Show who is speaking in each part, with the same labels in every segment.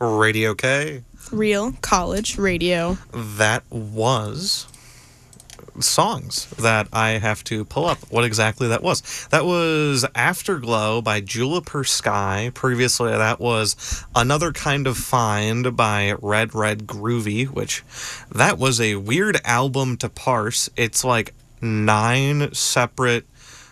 Speaker 1: Radio K.
Speaker 2: Real College Radio.
Speaker 1: That was songs that I have to pull up what exactly that was. That was Afterglow by Juniper Sky. Previously, that was Another Kind of Find by Red Red Groovy, which that was a weird album to parse. It's like 9 separate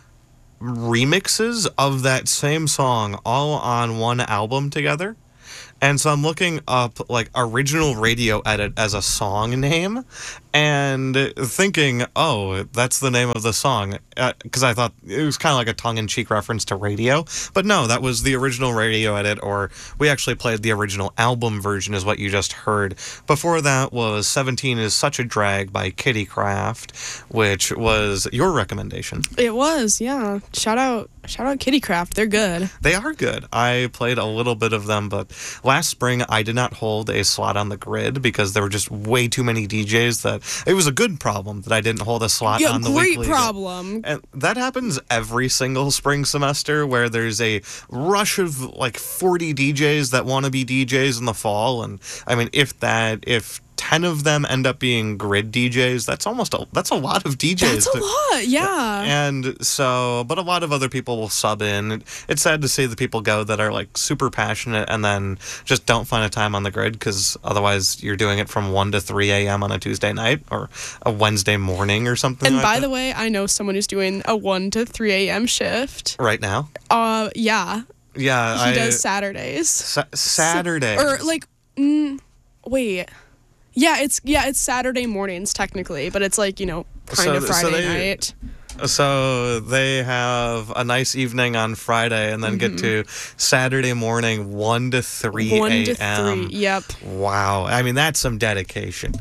Speaker 1: remixes of that same song all on one album together. And so I'm looking up like original radio edit as a song name and thinking, oh, that's the name of the song. Because I thought it was kind of like a tongue-in-cheek reference to radio. But no, that was the original radio edit, or we actually played the original album version is what you just heard. Before that was 17 is Such a Drag by Kitty Craft, which was your recommendation.
Speaker 2: It was, yeah. Shout out Kitty Craft. They're good.
Speaker 1: They are good. I played a little bit of them, but last spring I did not hold a slot on the grid because there were just way too many DJs that it was a good problem that I didn't hold a slot on the weekly.
Speaker 2: Great problem.
Speaker 1: And that happens every single spring semester where there's a rush of like 40 DJs that want to be DJs in the fall. And I mean, if 10 of them end up being grid DJs, that's a lot of DJs.
Speaker 2: That's a lot, yeah.
Speaker 1: And so, but a lot of other people will sub in. It's sad to see the people go that are like super passionate and then just don't find a time on the grid because otherwise you're doing it from 1 to 3 a.m. on a Tuesday night or a Wednesday morning or something
Speaker 2: and
Speaker 1: like that.
Speaker 2: by the way, I know someone who's doing a 1 to 3 a.m. shift.
Speaker 1: Right now?
Speaker 2: Yeah.
Speaker 1: Yeah.
Speaker 2: He does Saturdays.
Speaker 1: Saturdays.
Speaker 2: Or like, wait. Yeah, it's Saturday mornings technically, but it's like, kind of Friday night.
Speaker 1: So they have a nice evening on Friday and then get to Saturday morning 1 to 3 a.m.
Speaker 2: 1 to 3, yep.
Speaker 1: Wow. I mean, that's some dedication.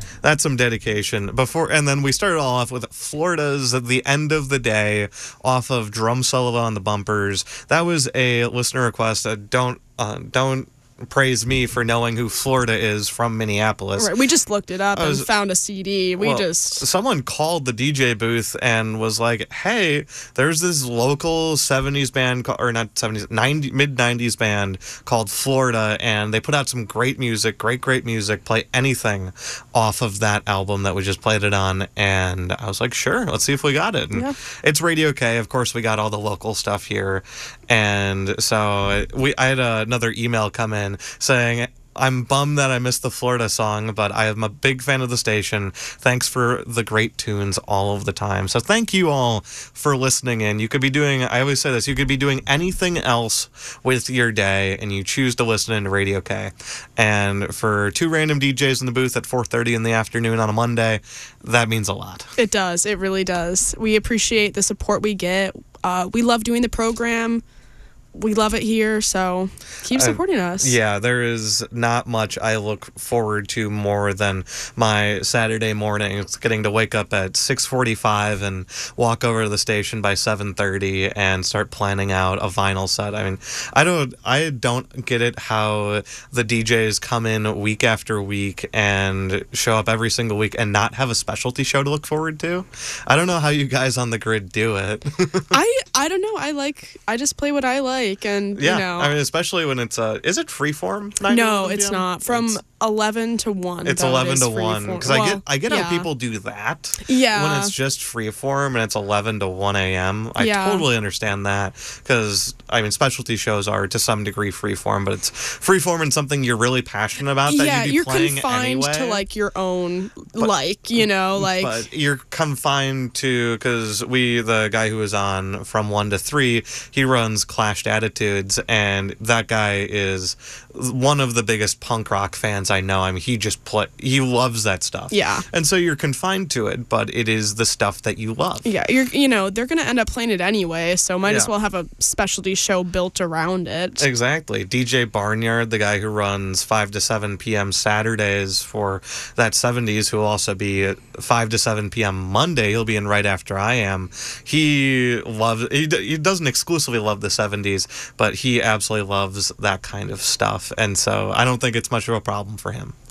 Speaker 1: And then we started all off with Florida's The End of the Day off of Drum Solo on the Bumpers. That was a listener request. Don't praise me for knowing who Florida is from Minneapolis.
Speaker 2: Right, we just looked it up and found a CD.
Speaker 1: Someone called the DJ booth and was like, hey, there's this local 70s band, or not 70s, mid-90s band called Florida, and they put out some great music, great music, play anything off of that album that we just played it on. And I was like, sure, let's see if we got it. And it's Radio K. Of course, we got all the local stuff here. And so I had another email come in saying, I'm bummed that I missed the Florida song, but I am a big fan of the station. Thanks for the great tunes all of the time. So thank you all for listening in. You could be doing, I always say this, you could be doing anything else with your day, and you choose to listen into Radio K. And for 2 random DJs in the booth at 4:30 in the afternoon on a Monday, that means a lot.
Speaker 2: It does. It really does. We appreciate the support we get. We love doing the program. We love it here, so keep supporting us.
Speaker 1: Yeah, there is not much I look forward to more than my Saturday morning. It's getting to wake up at 6:45 and walk over to the station by 7:30 and start planning out a vinyl set. I mean, I don't get it how the DJs come in week after week and show up every single week and not have a specialty show to look forward to. I don't know how you guys on the grid do it.
Speaker 2: I don't know. I just play what I like. And
Speaker 1: I mean, especially when it's is it freeform?
Speaker 2: No, it's not. From 11 to 1.
Speaker 1: It's 11 to 1 because I get how people do that.
Speaker 2: Yeah,
Speaker 1: when it's just freeform and it's 11 to 1 a.m. I totally understand that because I mean, specialty shows are to some degree freeform, but it's freeform and something you're really passionate about. That you'd be playing
Speaker 2: confined
Speaker 1: anyway.
Speaker 2: to like your own, But
Speaker 1: you're confined to because the guy who was on from 1 to 3, he runs Clashed Attitudes, and that guy is one of the biggest punk rock fans I know. I mean, he loves that stuff.
Speaker 2: Yeah.
Speaker 1: And so you're confined to it, but it is the stuff that you love.
Speaker 2: Yeah, they're going to end up playing it anyway, so might as well have a specialty show built around it.
Speaker 1: Exactly. DJ Barnyard, the guy who runs 5 to 7 p.m. Saturdays for that 70s, who will also be at 5 to 7 p.m. Monday. He'll be in right after I am. He doesn't exclusively love the 70s, but he absolutely loves that kind of stuff. And so I don't think it's much of a problem for him.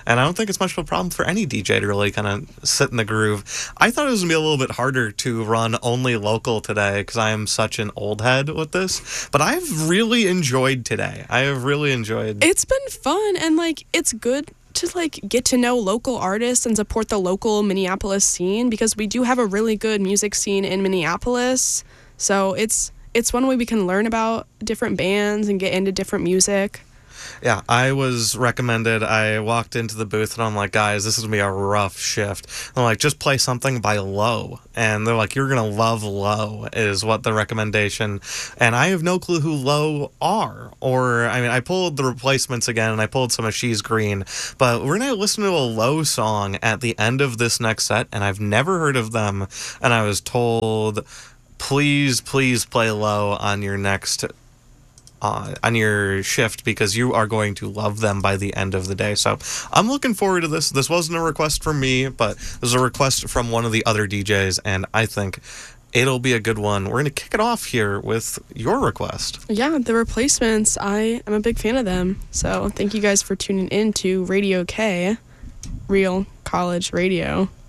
Speaker 1: And I don't think it's much of a problem for any DJ to really kind of sit in the groove. I thought it was going to be a little bit harder to run only local today because I am such an old head with this. But I've really enjoyed today. I have really enjoyed.
Speaker 2: It's been fun, and like it's good to like get to know local artists and support the local Minneapolis scene, because we do have a really good music scene in Minneapolis. So it's one way we can learn about different bands and get into different music.
Speaker 1: Yeah, I was recommended. I walked into the booth and I'm like, guys, this is going to be a rough shift. I'm like, just play something by Low. And they're like, you're going to love Low, is what the recommendation. And I have no clue who Low are. Or, I mean, I pulled the replacements again and I pulled some of She's Green. But we're going to listen to a Low song at the end of this next set. And I've never heard of them. And I was told, please play Low on your next on your shift, because you are going to love them by the end of the day. So I'm looking forward to this. This wasn't a request from me, but it was a request from one of the other DJs, and I think it'll be a good one. We're going to kick it off here with your request.
Speaker 2: Yeah, the Replacements. I am a big fan of them. So thank you guys for tuning in to Radio K, Real College Radio.